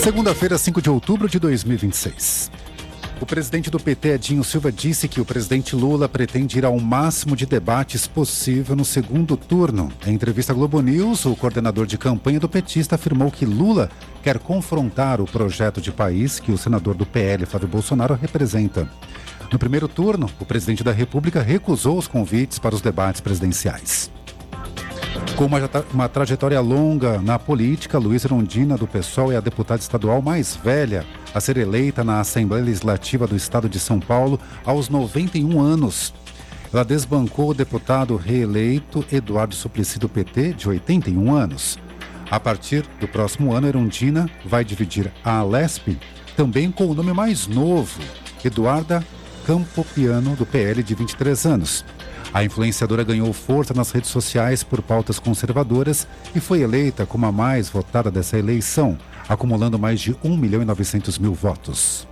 Segunda-feira, 5 de outubro de 2026. O presidente do PT, Edinho Silva, disse que o presidente Lula pretende ir ao máximo de debates possível no segundo turno. Em entrevista à Globo News, o coordenador de campanha do petista afirmou que Lula quer confrontar o projeto de país que o senador do PL, Flávio Bolsonaro, representa. No primeiro turno, o presidente da República recusou os convites para os debates presidenciais. Com uma trajetória longa na política, Luísa Erundina, do PSOL, é a deputada estadual mais velha a ser eleita na Assembleia Legislativa do Estado de São Paulo aos 91 anos. Ela desbancou o deputado reeleito Eduardo Suplicy, do PT, de 81 anos. A partir do próximo ano, Erundina vai dividir a Alesp também com o nome mais novo, Eduarda Campopiano, do PL, de 23 anos. A influenciadora ganhou força nas redes sociais por pautas conservadoras e foi eleita como a mais votada dessa eleição, acumulando mais de 1.900.000 votos.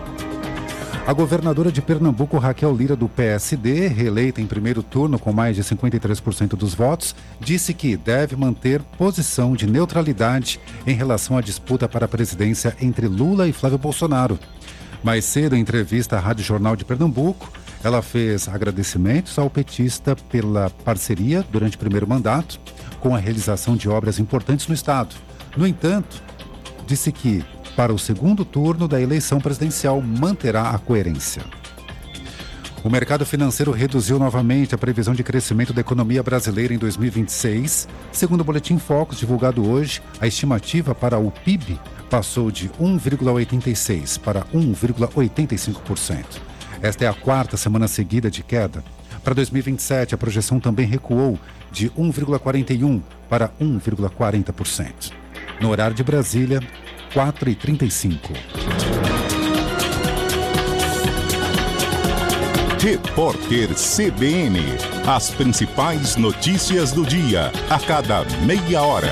A governadora de Pernambuco, Raquel Lira, do PSD, reeleita em primeiro turno com mais de 53% dos votos, disse que deve manter posição de neutralidade em relação à disputa para a presidência entre Lula e Flávio Bolsonaro. Mais cedo, em entrevista à Rádio Jornal de Pernambuco, ela fez agradecimentos ao petista pela parceria durante o primeiro mandato com a realização de obras importantes no estado. No entanto, disse que, para o segundo turno da eleição presidencial, manterá a coerência. O mercado financeiro reduziu novamente a previsão de crescimento da economia brasileira em 2026. Segundo o Boletim Focus, divulgado hoje, a estimativa para o PIB passou de 1,86% para 1,85%. Esta é a quarta semana seguida de queda. Para 2027, a projeção também recuou de 1,41% para 1,40%. No horário de Brasília, 4h35. Repórter CBN. As principais notícias do dia, a cada meia hora.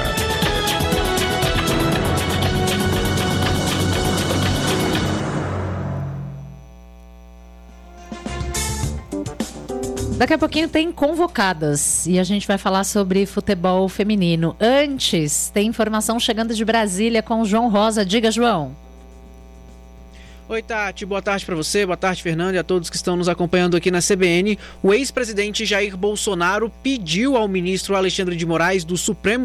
Daqui a pouquinho tem convocadas e a gente vai falar sobre futebol feminino. Antes, tem informação chegando de Brasília com o João Rosa. Diga, João. Oi, Tati. Boa tarde para você, boa tarde, Fernando, e a todos que estão nos acompanhando aqui na CBN. O ex-presidente Jair Bolsonaro pediu ao ministro Alexandre de Moraes do Supremo